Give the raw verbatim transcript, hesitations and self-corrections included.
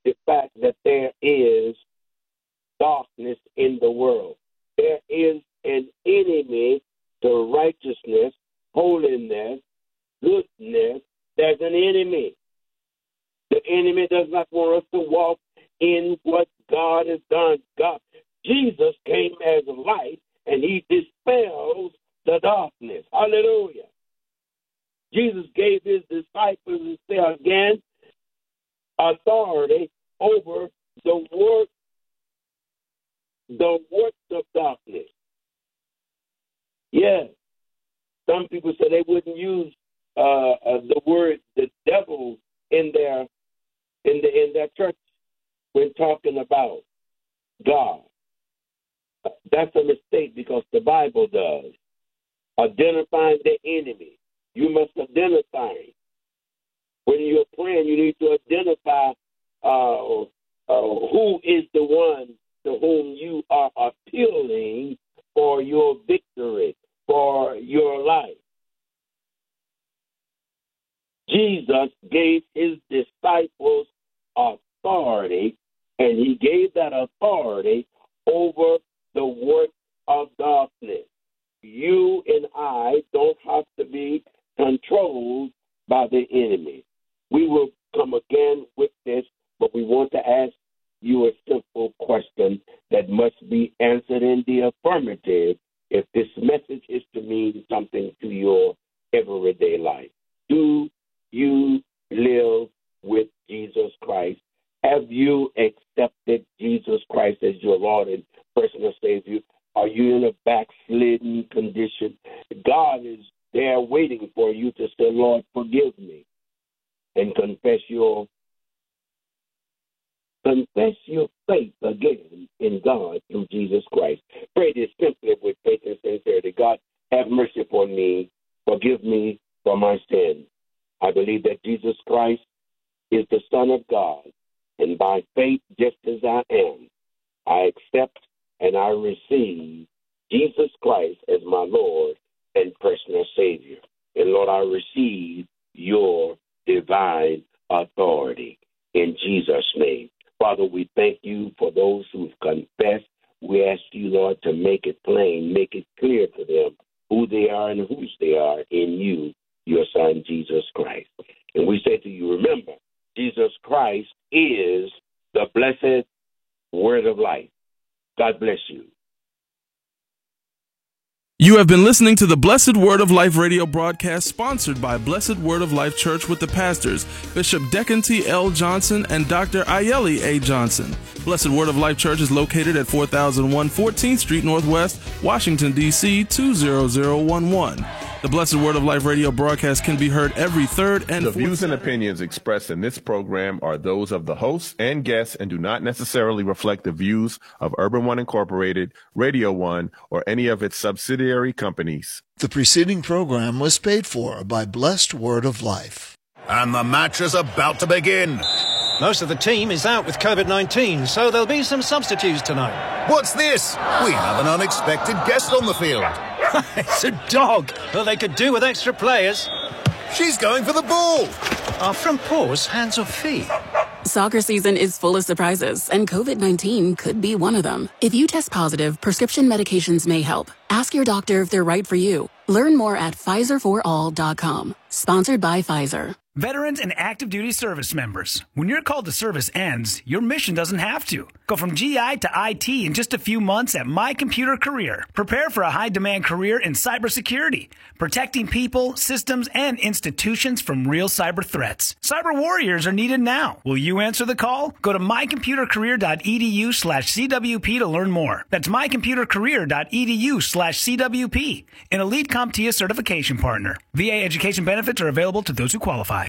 the fact that there is darkness in the world. There is an enemy to righteousness, holiness, goodness. There's an enemy. The enemy does not want us to walk in what God has done. God, Jesus came as light, and he dispels the darkness. Hallelujah. Jesus gave his disciples, and say again, authority over the work, the works of darkness. Yes. Some people say they wouldn't use uh, uh, the word the devil in their in the in their church when talking about God. That's a mistake because the Bible does. Identifying the enemy. You must identify him. When you're praying, you need to identify uh, uh, who is the one to whom you are appealing for your victory, for your life. Jesus gave his disciples authority, and he gave that authority over the work of darkness. You and I don't have to be controlled by the enemy. We will come again with this, but we want to ask you a simple question that must be answered in the affirmative if this message is to mean something to your everyday life. Do you live with Jesus Christ? Have you accepted Jesus Christ as your Lord and personal Savior? Are you in a backslidden condition? God is there waiting for you to say, Lord, forgive me, and confess your confess your faith again in God through Jesus Christ. Pray this simply with faith and sincerity. God, have mercy upon me. Forgive me for my sins. I believe that Jesus Christ is the Son of God, and by faith, just as I am, I accept and I receive Jesus Christ as my Lord and personal Savior. And Lord, I receive your divine authority in Jesus' name. Father, we thank you for those who've confessed. We ask you, Lord, to make it plain, make it clear to them who they are and whose they are in you, your Son, Jesus Christ. And we say to you, remember, Jesus Christ is the blessed word of life. God bless you. You have been listening to the Blessed Word of Life radio broadcast sponsored by Blessed Word of Life Church with the pastors, Bishop Decanty L. Johnson and Doctor Ayeli A. Johnson. Blessed Word of Life Church is located at four thousand one fourteenth Street Northwest, Washington, D C two zero zero one one. The Blessed Word of Life radio broadcast can be heard every third and The fourth views and opinions expressed in this program are those of the hosts and guests and do not necessarily reflect the views of Urban One Incorporated, Radio One, or any of its subsidiary companies. The preceding program was paid for by Blessed Word of Life. And the match is about to begin. Most of the team is out with COVID nineteen, so there'll be some substitutes tonight. What's this? We have an unexpected guest on the field. It's a dog. Well, they could do with extra players. She's going for the ball. Are front paws hands or feet? Soccer season is full of surprises, and COVID nineteen could be one of them. If you test positive, prescription medications may help. Ask your doctor if they're right for you. Learn more at Pfizer for all dot com. Sponsored by Pfizer. Veterans and active duty service members, when your call to service ends, your mission doesn't have to. Go from G I to I T in just a few months at My Computer Career. Prepare for a high-demand career in cybersecurity, protecting people, systems, and institutions from real cyber threats. Cyber warriors are needed now. Will you answer the call? Go to mycomputercareer.edu slash CWP to learn more. That's mycomputercareer.edu slash CWP, an elite CompTIA certification partner. V A education benefits are available to those who qualify.